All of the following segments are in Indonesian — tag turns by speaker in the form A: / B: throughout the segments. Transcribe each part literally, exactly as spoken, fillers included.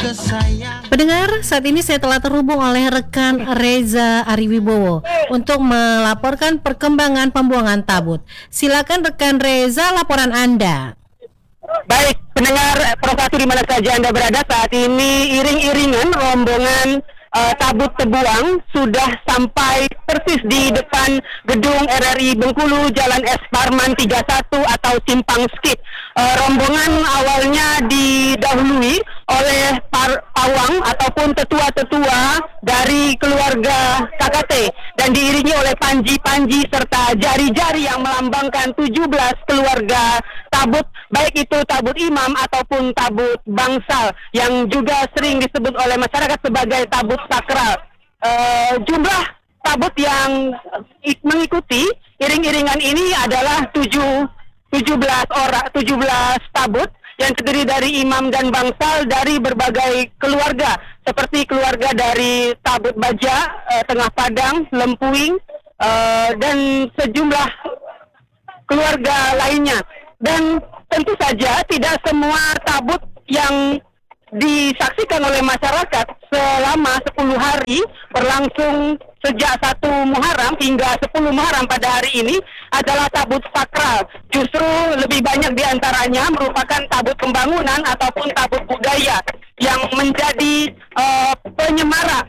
A: Pendengar, saat ini saya telah terhubung oleh rekan Reza Ariwibowo untuk melaporkan perkembangan pembuangan tabut. Silakan rekan Reza, laporan Anda.
B: Baik, pendengar Profesor di mana saja Anda berada, saat ini iring-iringan rombongan uh, tabut terbuang sudah sampai persis di depan gedung R R I Bengkulu, Jalan S. Parman tiga puluh satu atau Simpang Skip. Uh, rombongan awalnya didahului oleh par pawang ataupun tetua-tetua dari keluarga K K T dan diiringi oleh panji-panji serta jari-jari yang melambangkan tujuh belas keluarga tabut, baik itu tabut imam ataupun tabut bangsal yang juga sering disebut oleh masyarakat sebagai tabut sakral. Uh, jumlah tabut yang mengikuti iring-iringan ini adalah tujuh belas orang, tujuh belas tabut yang terdiri dari imam dan bangsal dari berbagai keluarga, seperti keluarga dari tabut Baja, uh, Tengah Padang, Lempuing, uh, dan sejumlah keluarga lainnya. Dan tentu saja tidak semua tabut yang disaksikan oleh masyarakat selama sepuluh hari berlangsung sejak satu Muharram hingga sepuluh Muharram pada hari ini adalah tabut sakral. Justru lebih banyak diantaranya merupakan tabut pembangunan ataupun tabut budaya yang menjadi uh, penyemara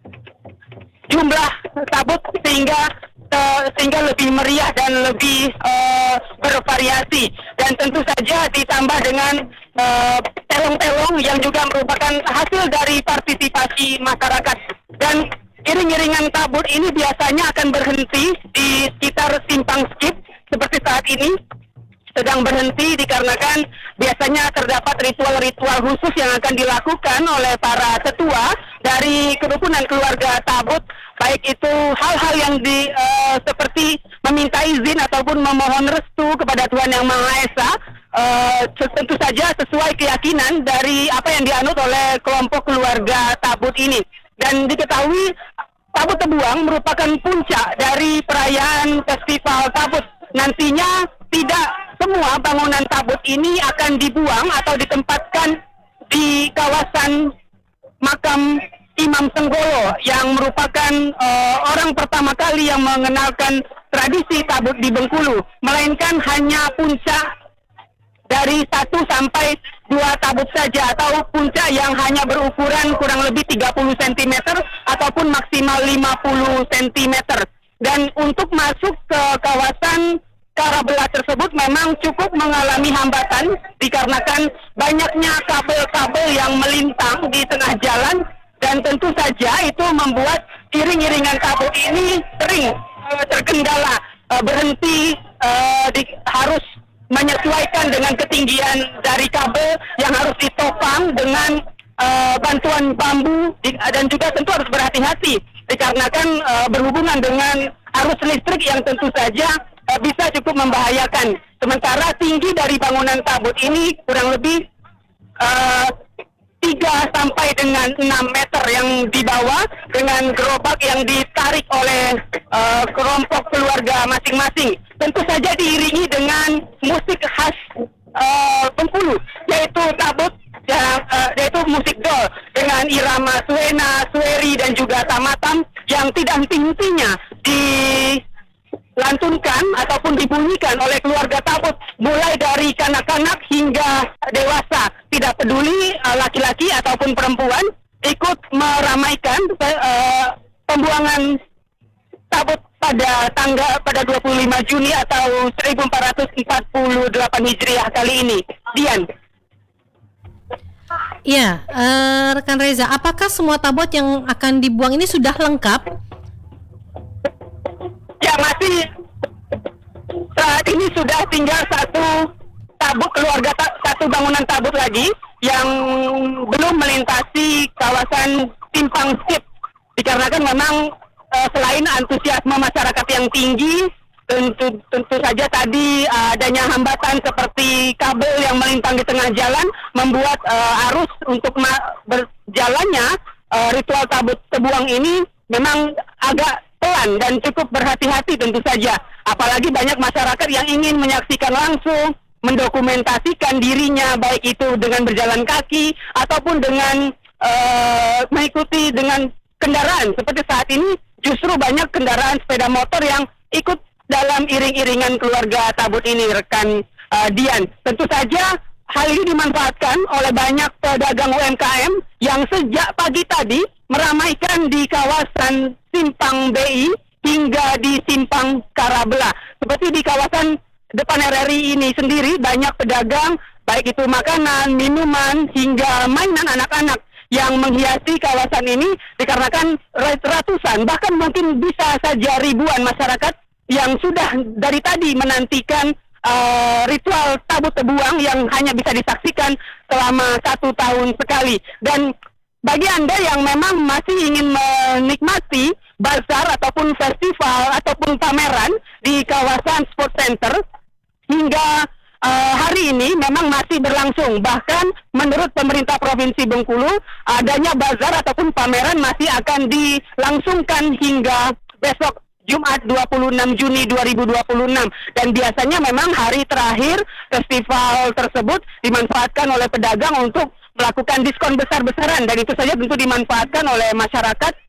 B: jumlah tabut sehingga uh, sehingga lebih meriah dan lebih uh, bervariasi. Dan tentu saja ditambah dengan uh, telong-telong yang juga merupakan hasil dari partisipasi masyarakat. Dan iring-iringan tabut ini biasanya akan berhenti di sekitar Simpang Skip seperti saat ini sedang berhenti dikarenakan biasanya terdapat ritual-ritual khusus yang akan dilakukan oleh para tetua dari kerukunan keluarga tabut, baik itu hal-hal yang di uh, seperti meminta izin ataupun memohon restu kepada Tuhan Yang Maha Esa, uh, tentu saja sesuai keyakinan dari apa yang dianut oleh kelompok keluarga tabut ini. Dan diketahui tabut terbuang merupakan puncak dari perayaan festival tabut. Nantinya tidak semua bangunan tabut ini akan dibuang atau ditempatkan di kawasan makam Imam Senggolo yang merupakan uh, orang pertama kali yang mengenalkan tradisi tabut di Bengkulu, melainkan hanya puncak dari satu sampai dua tabut saja atau puncak yang hanya berukuran kurang lebih tiga puluh sentimeter ataupun maksimal lima puluh sentimeter. Dan untuk masuk ke kawasan Karabela tersebut memang cukup mengalami hambatan dikarenakan banyaknya kabel-kabel yang melintang di tengah jalan, dan tentu saja itu membuat iring-iringan tabut ini sering uh, terkendala, uh, berhenti, uh, di, harus menyesuaikan dengan ketinggian dari kabel yang harus ditopang dengan uh, bantuan bambu di, dan juga tentu harus berhati-hati dikarenakan uh, berhubungan dengan arus listrik yang tentu saja uh, bisa cukup membahayakan. Sementara tinggi dari bangunan tabut ini kurang lebih uh, tiga sampai dengan enam meter yang dibawa dengan gerobak yang ditarik oleh uh, kelompok keluarga masing-masing. Tentu saja diiringi dengan musik khas uh, Bengkulu, yaitu tabut yang uh, yaitu musik dol dengan irama suena, sueri dan juga tamatam yang tidak henti-hentinya dilantunkan ataupun dibunyikan oleh keluarga tabut, mulai dari kanak-kanak hingga dewasa, tidak peduli uh, laki-laki ataupun perempuan ikut meramaikan uh, pembuangan tabut pada tanggal pada dua puluh lima Juni atau seribu empat ratus empat puluh delapan Hijriah kali ini. Dian.
A: Ya, uh, rekan Reza, apakah semua tabut yang akan dibuang ini sudah lengkap?
B: Ya, masih saat ini sudah tinggal satu tabut keluarga ta- satu bangunan tabut lagi yang belum melintasi kawasan Simpang Skip dikarenakan memang uh, selain antusiasme masyarakat yang tinggi, tentu tentu saja tadi uh, adanya hambatan seperti kabel yang melintang di tengah jalan membuat uh, arus untuk ma- berjalannya uh, ritual tabut terbuang ini memang agak pelan dan cukup berhati-hati tentu saja. Apalagi banyak masyarakat yang ingin menyaksikan langsung, mendokumentasikan dirinya baik itu dengan berjalan kaki ataupun dengan uh, mengikuti dengan kendaraan. Seperti saat ini justru banyak kendaraan sepeda motor yang ikut dalam iring-iringan keluarga Tabut ini, rekan uh, Dian. Tentu saja hal ini dimanfaatkan oleh banyak pedagang U M K M yang sejak pagi tadi meramaikan di kawasan Simpang B I hingga di Simpang Karabela. Seperti di kawasan depan R R I ini sendiri banyak pedagang, baik itu makanan, minuman, hingga mainan anak-anak yang menghiasi kawasan ini dikarenakan ratusan, bahkan mungkin bisa saja ribuan masyarakat yang sudah dari tadi menantikan uh, ritual tabut tebuang yang hanya bisa disaksikan selama satu tahun sekali. Dan bagi Anda yang memang masih ingin menikmati bazar ataupun festival ataupun pameran di kawasan Sport Center, hingga uh, hari ini memang masih berlangsung. Bahkan menurut pemerintah Provinsi Bengkulu, adanya bazar ataupun pameran masih akan dilangsungkan hingga besok Jumat dua puluh enam Juni dua ribu dua puluh enam. Dan biasanya memang hari terakhir festival tersebut dimanfaatkan oleh pedagang untuk melakukan diskon besar-besaran, dan itu saja tentu dimanfaatkan oleh masyarakat